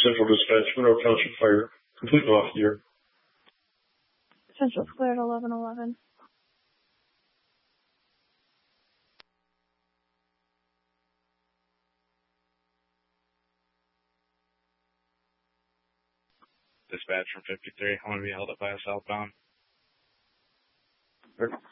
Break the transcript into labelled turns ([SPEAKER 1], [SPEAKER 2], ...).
[SPEAKER 1] Central Dispatch, Monroe Township Fire. Completely off the air.
[SPEAKER 2] Central cleared 1111.
[SPEAKER 3] Dispatch from 53. I want to be held up by a southbound.